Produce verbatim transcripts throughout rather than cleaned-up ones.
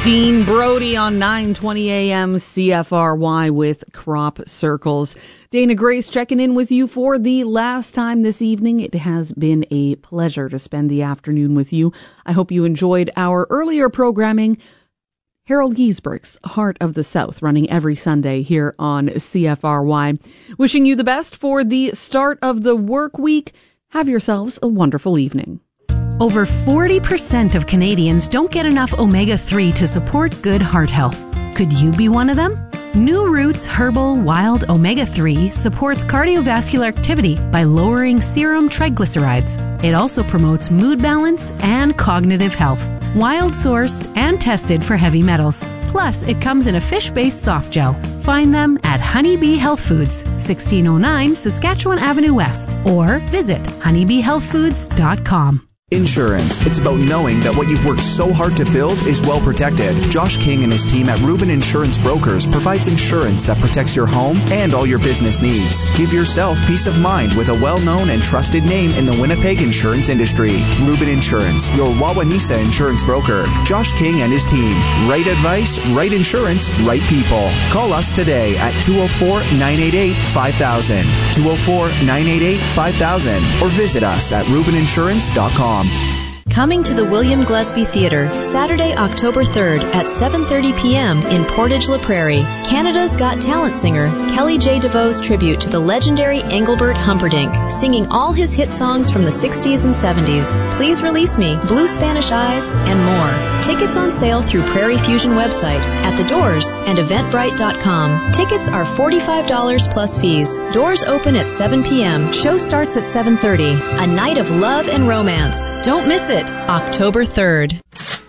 Dean Brody on nine twenty a.m. C F R Y with Crop Circles. Dana Grace checking in with you for the last time this evening. It has been a pleasure to spend the afternoon with you. I hope you enjoyed our earlier programming. Harold Giesbrick's Heart of the South, running every Sunday here on C F R Y. Wishing you the best for the start of the work week. Have yourselves a wonderful evening. Over forty percent of Canadians don't get enough omega three to support good heart health. Could you be one of them? New Roots Herbal Wild Omega three supports cardiovascular activity by lowering serum triglycerides. It also promotes mood balance and cognitive health. Wild sourced and tested for heavy metals. Plus, it comes in a fish-based soft gel. Find them at Honeybee Health Foods, sixteen oh nine Saskatchewan Avenue West, or visit honeybee health foods dot com. Insurance. It's about knowing that what you've worked so hard to build is well protected. Josh King and his team at Rubin Insurance Brokers provides insurance that protects your home and all your business needs. Give yourself peace of mind with a well-known and trusted name in the Winnipeg insurance industry. Rubin Insurance, your Wawanesa insurance broker. Josh King and his team. Right advice, right insurance, right people. Call us today at two oh four, nine eight eight, five thousand, two oh four, nine eight eight, five thousand, or visit us at rubin insurance dot com. Coming to the William Gillespie Theatre, Saturday, October third at seven thirty p.m. in Portage-La Prairie. Canada's Got Talent singer Kelly J. DeVoe's tribute to the legendary Engelbert Humperdinck, singing all his hit songs from the sixties and seventies. Please Release Me, Blue Spanish Eyes, and more. Tickets on sale through Prairie Fusion website, at the doors, and eventbrite dot com. Tickets are forty-five dollars plus fees. Doors open at seven p.m. Show starts at seven thirty. A night of love and romance. Don't miss it. October third.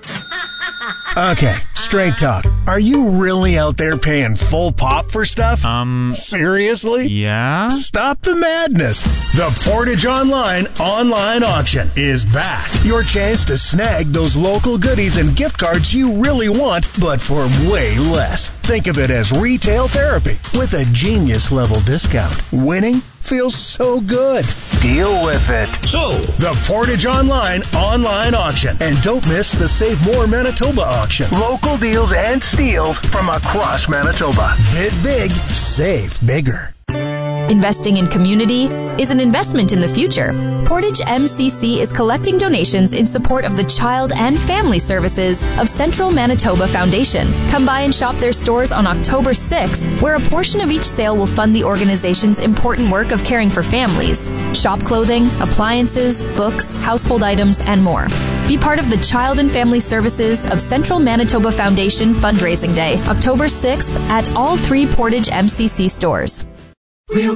Okay, straight talk. Are you really out there paying full pop for stuff? Um, Seriously? yeah? Stop the madness. The Portage Online online auction is back. Your chance to snag those local goodies and gift cards you really want, but for way less. Think of it as retail therapy with a genius level discount. Winning feels so good. Deal with it. So, the Portage Online online auction. And don't miss the Save More Manitoba auction. Local deals and steals from across Manitoba. Bid big, save bigger. Investing in community is an investment in the future. Portage M C C is collecting donations in support of the Child and Family Services of Central Manitoba Foundation. Come by and shop their stores on October sixth, where a portion of each sale will fund the organization's important work of caring for families. Shop clothing, appliances, books, household items, and more. Be part of the Child and Family Services of Central Manitoba Foundation Fundraising Day, October sixth, at all three Portage M C C stores. Real